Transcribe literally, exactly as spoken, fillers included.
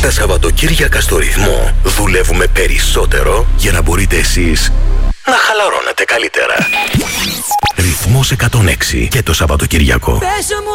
Τα Σαββατοκύριακα στο Ρυθμό δουλεύουμε περισσότερο για να μπορείτε εσείς να χαλαρώνετε καλύτερα. Ρυθμός εκατόν έξι και το Σαββατοκύριακο.